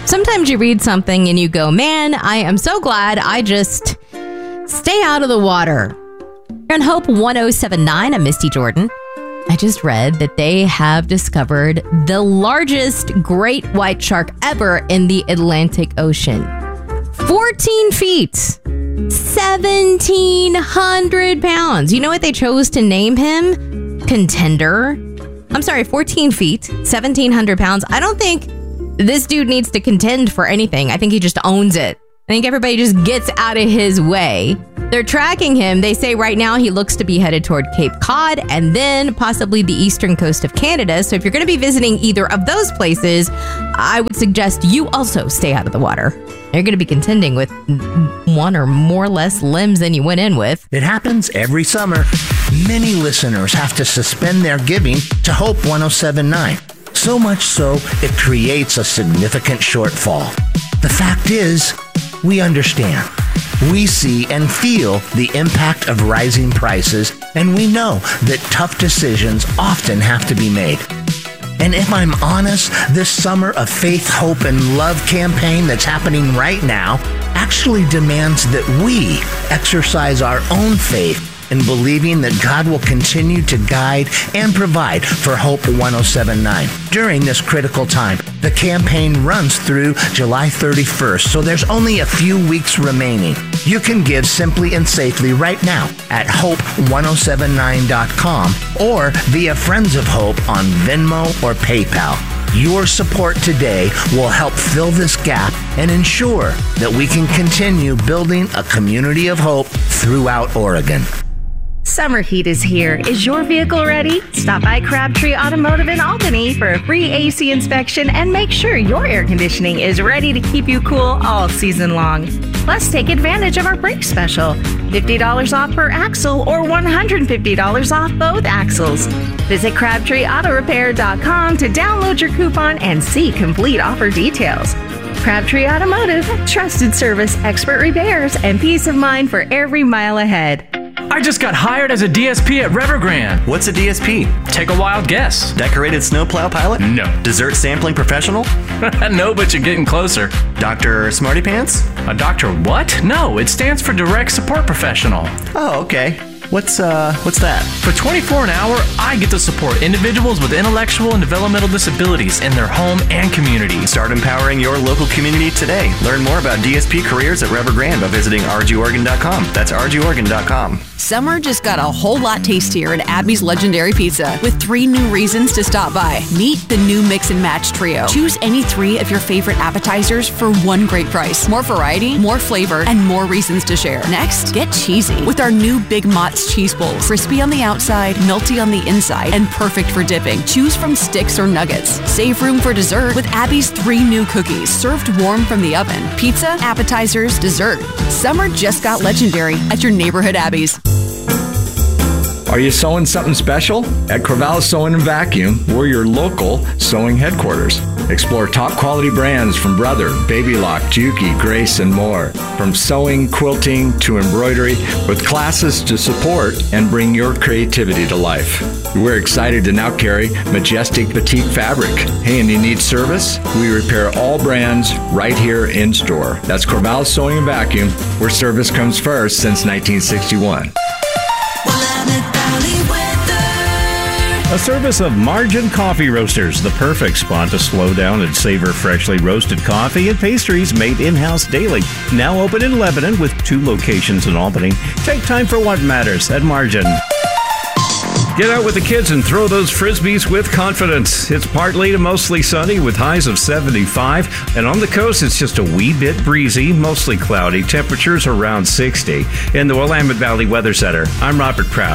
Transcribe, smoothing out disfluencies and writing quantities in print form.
Sometimes you read something and you go, man, I am so glad I just stay out of the water. Here on Hope 1079, I'm Misty Jordan. I just read that they have discovered the largest great white shark ever in the Atlantic Ocean. 14 feet, 1,700 pounds. You know what they chose to name him? Contender. I'm sorry, 14 feet, 1,700 pounds. I don't think this dude needs to contend for anything. I think he just owns it. I think everybody just gets out of his way. They're tracking him. They say right now he looks to be headed toward Cape Cod and then possibly the eastern coast of Canada. So if you're going to be visiting either of those places, I would suggest you also stay out of the water. You're going to be contending with one or more less limbs than you went in with. It happens every summer. Many listeners have to suspend their giving to Hope 1079. So much so, it creates a significant shortfall. The fact is, we understand. We see and feel the impact of rising prices, and we know that tough decisions often have to be made. And if I'm honest, this summer of faith, hope, and love campaign that's happening right now actually demands that we exercise our own faith in believing that God will continue to guide and provide for Hope 1079 during this critical time. The campaign runs through July 31st, so there's only a few weeks remaining. You can give simply and safely right now at hope1079.com or via Friends of Hope on Venmo or PayPal. Your support today will help fill this gap and ensure that we can continue building a community of hope throughout Oregon. Summer heat is here. Is your vehicle ready? Stop by Crabtree Automotive in Albany for a free AC inspection and make sure your air conditioning is ready to keep you cool all season long. Plus, take advantage of our brake special. $50 off per axle or $150 off both axles. Visit CrabtreeAutoRepair.com to download your coupon and see complete offer details. Crabtree Automotive, trusted service, expert repairs, and peace of mind for every mile ahead. I just got hired as a DSP at Evergrande. What's a DSP? Take a wild guess. Decorated snowplow pilot? No. Dessert sampling professional? No, but you're getting closer. Dr. Smarty Pants? A doctor what? No, it stands for Direct Support Professional. Oh, okay. What's that? For $24 an hour, I get to support individuals with intellectual and developmental disabilities in their home and community. Start empowering your local community today. Learn more about DSP careers at Evergrande by visiting rgoregon.com. That's rgoregon.com. Summer just got a whole lot tastier at Abby's Legendary Pizza with 3 new reasons to stop by. Meet the new Mix and Match Trio. Choose any 3 of your favorite appetizers for one great price. More variety, more flavor, and more reasons to share. Next, get cheesy with our new Big Mott's cheese bowls. Crispy on the outside, melty on the inside, and perfect for dipping. Choose from sticks or nuggets. Save room for dessert with Abby's 3 new cookies, served warm from the oven. Pizza, appetizers, dessert. Summer just got legendary at your neighborhood Abby's. Are you sewing something special? At Corvallis Sewing and Vacuum, we're your local sewing headquarters. Explore top quality brands from Brother, Baby Lock, Juki, Grace, and more. From sewing, quilting, to embroidery, with classes to support and bring your creativity to life. We're excited to now carry Majestic Batik Fabric. Hey, and you need service? We repair all brands right here in store. That's Corvallis Sewing and Vacuum, where service comes first since 1961. A service of Margin Coffee Roasters, the perfect spot to slow down and savor freshly roasted coffee and pastries made in-house daily. Now open in Lebanon with 2 locations in Albany. Take time for what matters at Margin. Get out with the kids and throw those Frisbees with confidence. It's partly to mostly sunny with highs of 75. And on the coast, it's just a wee bit breezy, mostly cloudy. Temperatures around 60. In the Willamette Valley Weather Center, I'm Robert Proud.